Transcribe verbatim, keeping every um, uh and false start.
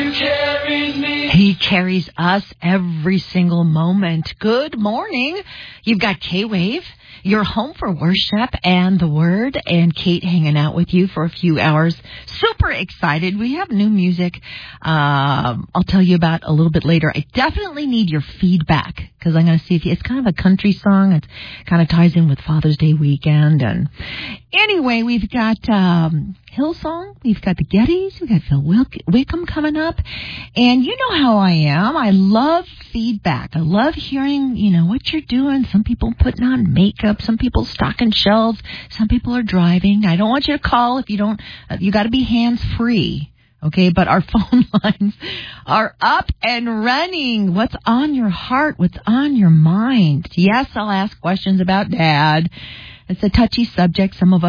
He carries us every single moment. Good morning. You've got K-Wave, your home for worship and the Word, and Kate hanging out with you for a few hours. Super excited. We have new music um, I'll tell you about a little bit later. I definitely need your feedback because I'm going to see if you, it's kind of a country song. It kind of ties in with Father's Day weekend. And anyway, we've got um, Hillsong. We've got the Gettys. We've got Phil Wick- Wickham coming up. And you know how I am. I love feedback. I love hearing, you know, what you're doing. Some people putting on makeup. Some people stocking shelves. Some people are driving. I don't want you to call if you don't. Uh, you got to be hands-free. Okay, but our phone lines are up and running. What's on your heart? What's on your mind? Yes, I'll ask questions about Dad. It's a touchy subject. Some of us